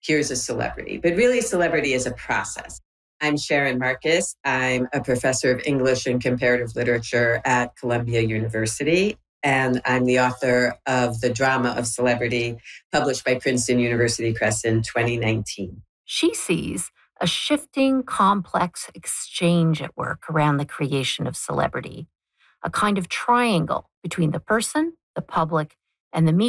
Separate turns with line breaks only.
here's a celebrity. But really, celebrity is a process. I'm Sharon Marcus. I'm a professor of English and comparative literature at Columbia University. And I'm the author of The Drama of Celebrity, published by Princeton University Press in 2019.
She sees a shifting, complex exchange at work around the creation of celebrity, a kind of triangle between the person, the public, and the media.